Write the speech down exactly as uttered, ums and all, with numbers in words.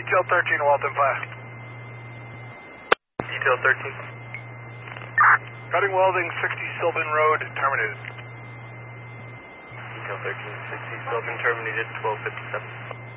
Detail thirteen, Walton five. Detail thirteen. Cutting welding, sixty Sylvan Road, terminated. Detail thirteen, sixty Sylvan terminated, twelve fifty-seven.